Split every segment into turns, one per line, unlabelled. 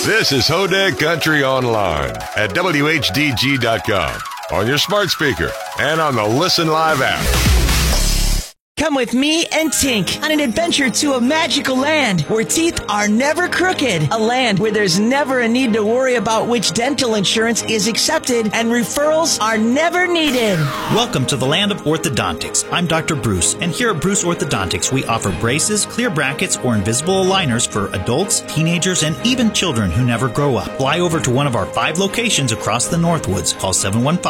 This is Hodag Country Online at WHDG.com, on your smart speaker, and on the Listen Live app.
Come with me and Tink on an adventure to a magical land where teeth are never crooked. A land where there's never a need to worry about which dental insurance is accepted and referrals are never needed.
Welcome to the land of orthodontics. I'm Dr. Bruce, and here at Bruce Orthodontics, we offer braces, clear brackets, or invisible aligners for adults, teenagers, and even children who never grow up. Fly over to one of our 5 locations across the Northwoods. Call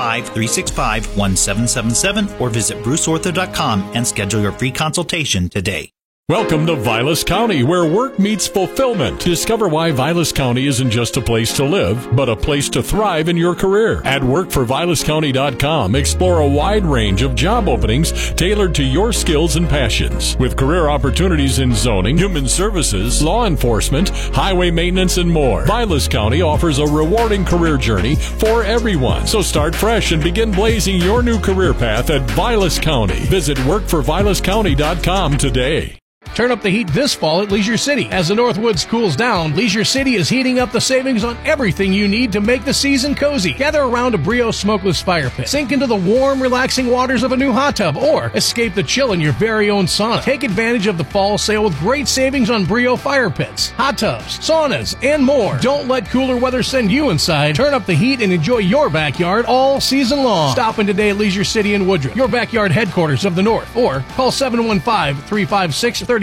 715-365-1777 or visit bruceortho.com and schedule your free consultation today.
Welcome to Vilas County, where work meets fulfillment. Discover why Vilas County isn't just a place to live, but a place to thrive in your career. At workforvilascounty.com, explore a wide range of job openings tailored to your skills and passions. With career opportunities in zoning, human services, law enforcement, highway maintenance, and more, Vilas County offers a rewarding career journey for everyone. So start fresh and begin blazing your new career path at Vilas County. Visit workforvilascounty.com today.
Turn up the heat this fall at Leisure City. As the Northwoods cools down, Leisure City is heating up the savings on everything you need to make the season cozy. Gather around a Brio smokeless fire pit. Sink into the warm, relaxing waters of a new hot tub, or escape the chill in your very own sauna. Take advantage of the fall sale with great savings on Brio fire pits, hot tubs, saunas, and more. Don't let cooler weather send you inside. Turn up the heat and enjoy your backyard all season long. Stop in today at Leisure City in Woodruff, your backyard headquarters of the North, or call 715-356-3966.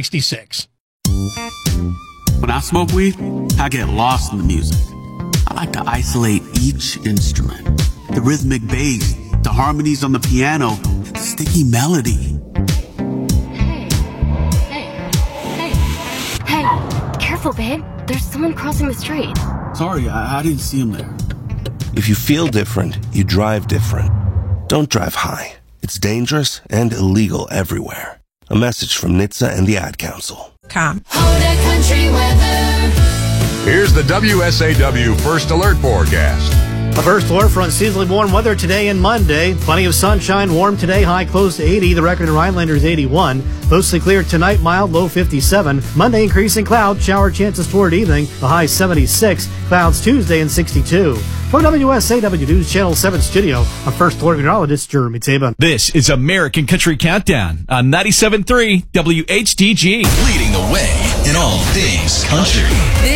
When I smoke weed, I get lost in the music. I like to isolate each instrument. The rhythmic bass, the harmonies on the piano, the sticky melody.
Hey, careful, babe. There's someone crossing the street.
Sorry, I didn't see him there.
If you feel different, you drive different. Don't drive high. It's dangerous and illegal everywhere. A message from NHTSA and the Ad Council.
Hodag Country weather.
Here's the WSAW First Alert forecast.
A first alert for unseasonably warm weather today and Monday. Plenty of sunshine, warm today, high close to 80. The record in Rhinelander is 81. Mostly clear tonight, mild, low 57. Monday, increasing cloud, shower chances toward evening, the high 76. Clouds Tuesday and 62. For WSAW News Channel 7 studio, I'm First Alert meteorologist Jeremy Tabin.
This is American Country Countdown on 97.3 WHDG.
Leading the way in all things country.